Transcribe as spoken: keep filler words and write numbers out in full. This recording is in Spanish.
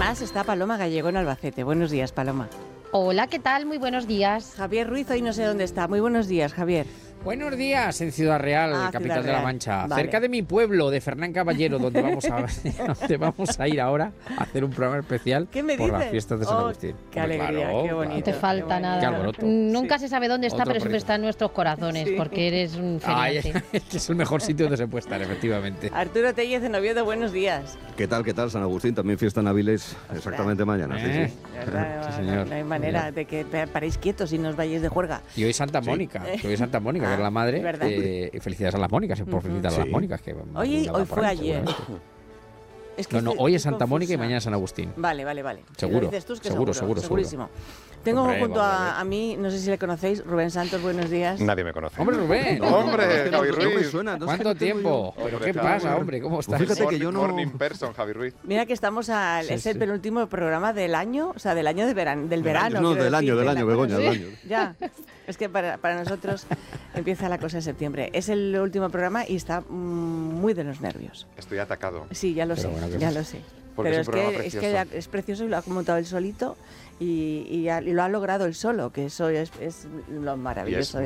además está Paloma Gallego en Albacete. Buenos días, Paloma. Hola, ¿qué tal? Muy buenos días. Javier Ruiz hoy no sé dónde está. Muy buenos días, Javier. Buenos días en Ciudad Real, Ah, capital Ciudad de La Real. Mancha, Vale. cerca de mi pueblo, de Fernán Caballero, donde vamos a, donde vamos a ir ahora a hacer un programa especial ¿Qué me por dices? las fiestas de San Oh, Agustín. qué Hombre, alegría, claro, qué bonito. No te claro. falta Qué nada. Qué alboroto. Nunca Sí. se sabe dónde está, Otro pero siempre perrito. está en nuestros corazones, Sí. porque eres un Ay, feriante. es el mejor sitio donde se puede estar, efectivamente. Arturo Tellez en Oviedo, buenos días. ¿Qué tal, qué tal, San Agustín? También fiesta en Avilés, exactamente mañana. Sí, Eh. sí. De verdad, Sí, no, señor. no hay manera Señor. de que pa- paréis quietos y no os vayáis de juerga. Y hoy Santa Mónica, que hoy es Santa Mónica, que Ah, es la madre. ¿verdad? eh, y felicidades a las Mónicas, por felicitar a las Sí. Mónicas. Que Hoy, alguna hoy habrá por fue ahí, ayer. seguramente. Es que No, no, estoy- hoy es estoy Santa Mónica y confusa. mañana es San Agustín. Vale, vale, vale. Si Seguro, lo dices tú, es que seguro, seguro, seguro, segurísimo. Tengo Hombre, junto vamos a ver. a, a mí, no sé si le conocéis, Rubén Santos, buenos días. Nadie me conoce. Hombre, Rubén. Hombre, Es que no- Javi no me Ruiz. suena, no sé ¿Cuánto qué tengo tiempo? yo. ¿Pero Hombre, qué Javi. pasa, hombre? ¿Cómo estás? Fíjate que yo no- Morning person, Javi Ruiz. Mira que estamos al, Sí, es el sí. penúltimo programa del año, o sea, del año de verano, del verano. No, quiero del decir, año, del de año, la- Begoña, del año. Ya, es que para, para nosotros empieza la cosa en septiembre. Es el último programa y está mm, muy de los nervios. Estoy atacado. Sí, ya lo Pero sé, bueno, que ya sí. lo sé. Porque Pero es es un programa que, es que precioso. ya es precioso y lo ha montado él solito y, y, ha- y lo ha logrado él solo, que eso es, es lo Y es maravilloso. de-